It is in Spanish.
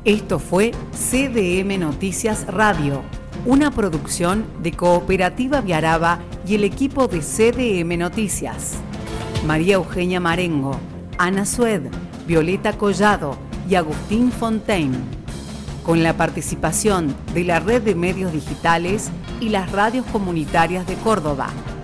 Esto fue CDM Noticias Radio, una producción de Cooperativa Viaraba y el equipo de CDM Noticias. María Eugenia Marengo, Ana Sued, Violeta Collado y Agustín Fontaine. Con la participación de la Red de Medios Digitales y las radios comunitarias de Córdoba.